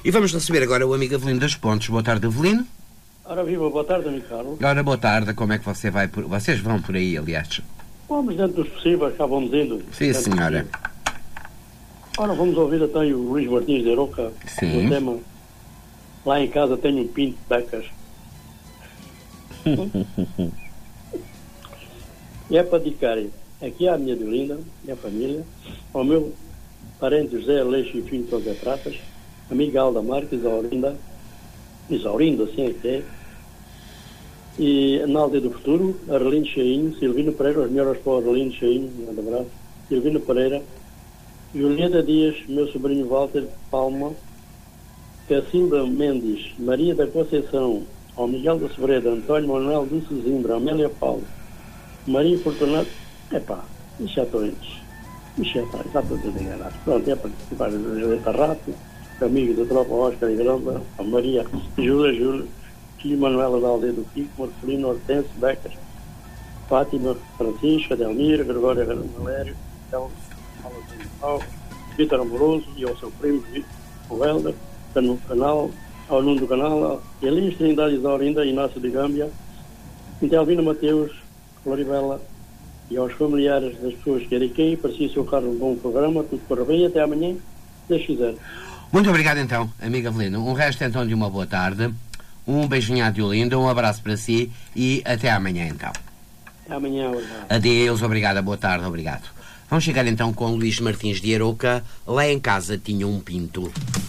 E vamos receber agora o amigo Avelino das Pontes. Boa tarde, Avelino. Ora viva, boa tarde, amigo Carlos. Ora, boa tarde. Como é que você vai por... Vocês vão por aí, aliás? Vamos dentro dos possíveis, cá vamos indo. Sim, senhora. Ora, vamos ouvir então o Luís Martins de Aroca. Sim. O tema Lá em Casa Tenho um Pinto de Becas. E é para dedicar aqui à minha Deolinda, minha família, ao meu parente José Aleixo e Filho José Pratas, amiga Alda Marques, Isaurindo, assim é que é, e na Aldeia do Futuro, Arlindo Cheinho, Silvino Pereira, os melhores para o Arlindo Cheinho, um grande abraço, Silvino Pereira, Julieta Dias, meu sobrinho Walter Palma, Cacilda Mendes, Maria da Conceição, ao Miguel da Sobreda, António Manuel de Sesimbra, Amélia Paulo, Maria Fortunato, isso já estou tudo enganado. Pronto, é para participar da Julieta Rato, amigos da tropa Oscar e Granda, a Maria Júlia, filho Manuela da Aldeia do Pico, Marcelino Hortense Becas, Fátima Francisca, Delmira, Gregória Valério, Vítor Amoroso e ao seu primo o Helder, no canal, ao Nuno do Canal, Elis Trindade Isaurinda, Inácio de Gâmbia, Intelvino Mateus, Floribela e aos familiares das pessoas que aqui, para si, seu Carlos, um bom programa, tudo corra bem, até amanhã, se Deus quiser. Muito obrigado então, amiga Avelino. Um resto então de uma boa tarde, um beijinho à Deolinda, um abraço para si e até amanhã então. Até amanhã, obrigado. Adeus, obrigada, boa tarde, obrigado. Vamos chegar então com Luís Martins de Aroca. Lá em casa tinha um pinto.